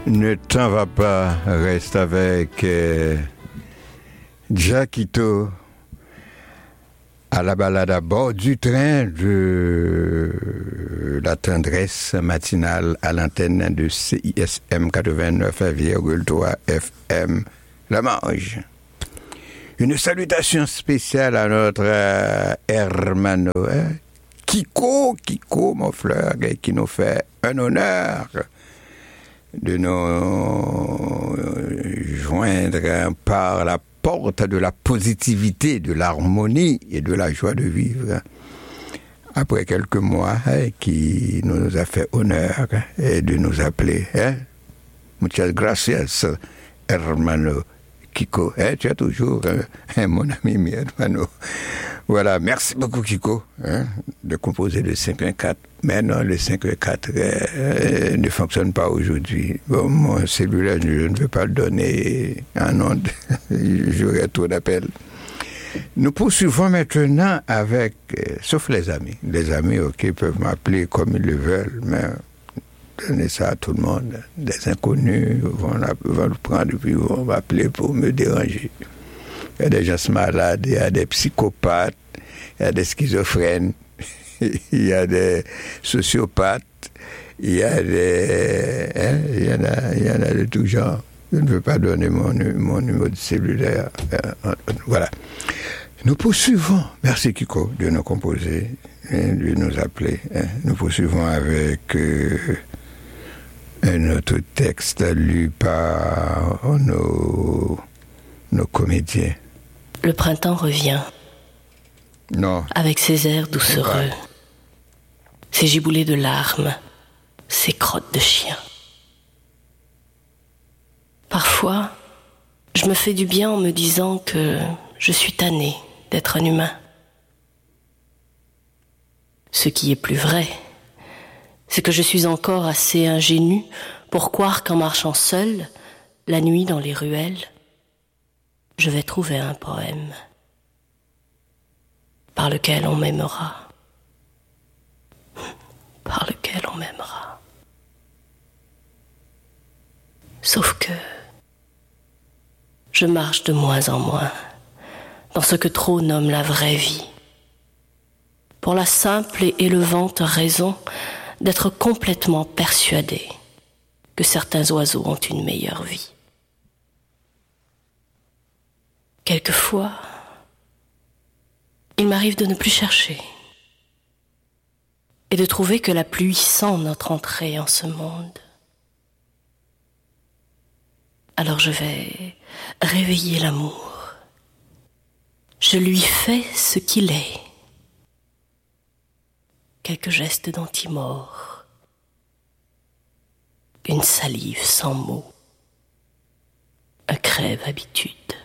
Ne t'en va pas, reste avec Jackito à la balade à bord du train de la tendresse matinale à l'antenne de CISM 89,3 FM La Marge. Une salutation spéciale à notre hermano Kiko, mon frère, qui nous fait un honneur de nous joindre par la porte de la positivité, de l'harmonie et de la joie de vivre. Après quelques mois, qui nous a fait honneur de nous appeler. Muchas gracias, hermano Kiko. Tu es toujours mon ami, mi hermano. Voilà, merci beaucoup Kiko de composer le 5-1-4. Mais non, le 5-4 ne fonctionne pas aujourd'hui. Bon, mon cellulaire, je ne vais pas le donner en ondes. J'aurai trop d'appels. Nous poursuivons maintenant avec, sauf les amis. Les amis, ok, peuvent m'appeler comme ils le veulent, mais donner ça à tout le monde. Des inconnus vont le prendre et puis vont m'appeler pour me déranger. Il y a des gens malades, il y a des psychopathes, il y a des schizophrènes, il y a des sociopathes, il y en a de tout genre. Je ne veux pas donner mon numéro de cellulaire. Voilà. Nous poursuivons. Merci Kiko de nous composer, de nous appeler. Nous poursuivons avec un autre texte lu par nos comédiens. Le printemps revient. Non. Avec ses airs doucereux, ses giboulées de larmes, ses crottes de chien. Parfois, je me fais du bien en me disant que je suis tannée d'être un humain. Ce qui est plus vrai, c'est que je suis encore assez ingénue pour croire qu'en marchant seule, la nuit dans les ruelles, je vais trouver un poème par lequel on m'aimera. Par lequel on m'aimera. Sauf que je marche de moins en moins dans ce que trop nomment la vraie vie, pour la simple et élevante raison d'être complètement persuadée que certains oiseaux ont une meilleure vie. Quelquefois, il m'arrive de ne plus chercher et de trouver que la pluie sent notre entrée en ce monde. Alors je vais réveiller l'amour. Je lui fais ce qu'il est. Quelques gestes d'antimore. Une salive sans mots. Un crève habitude.